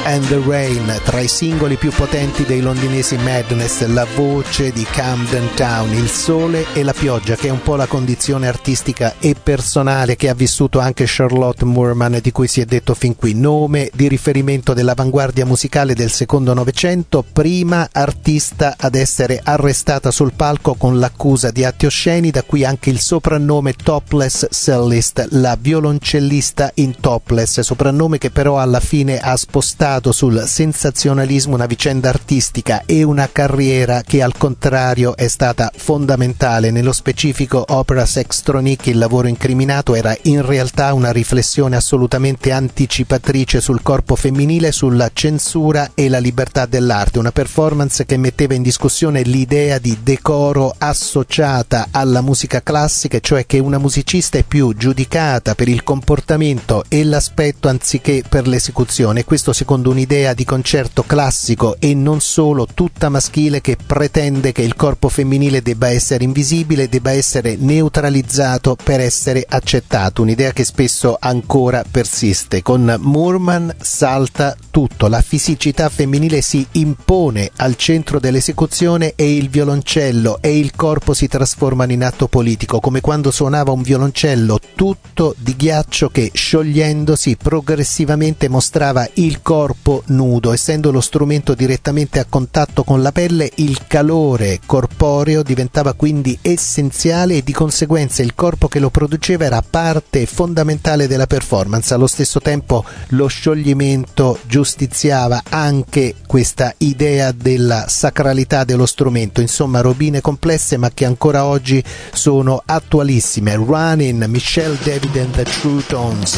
and the Rain, tra i singoli più potenti dei londinesi Madness, la voce di Camden Town, il sole e la pioggia, che è un po' la condizione artistica e personale che ha vissuto anche Charlotte Moorman, di cui si è detto fin qui, nome di riferimento dell'avanguardia musicale del secondo Novecento, prima artista ad essere arrestata sul palco con l'accusa di atti osceni, da qui anche il soprannome Topless Cellist, la violoncellista in topless, soprannome che però alla fine ha spostato sul sensazionalismo una vicenda artistica e una carriera che al contrario è stata fondamentale. Nello specifico Opera Sextronique, il lavoro incriminato, era in realtà una riflessione assolutamente anticipatrice sul corpo femminile, sulla censura e la libertà dell'arte, una performance che metteva in discussione l'idea di decoro associata alla musica classica, cioè che una musicista è più giudicata per il comportamento e l'aspetto anziché per l'esecuzione, questo secondo un'idea di concerto classico e non solo tutta maschile, che pretende che il corpo femminile debba essere invisibile, debba essere neutralizzato per essere accettato, un'idea che spesso ancora persiste. Con Moorman salta tutto, la fisicità femminile si impone al centro dell'esecuzione e il violoncello e il corpo si trasformano in atto politico, come quando suonava un violoncello tutto di ghiaccio che, sciogliendosi progressivamente, mostrava il corpo nudo. Essendo lo strumento direttamente a contatto con la pelle, il calore corporeo diventava quindi essenziale e di conseguenza il corpo che lo produceva era parte fondamentale della performance. Allo stesso tempo lo scioglimento giustiziava anche questa idea della sacralità dello strumento. Insomma, robine complesse ma che ancora oggi sono attualissime. Running, Michelle David and the True Tones.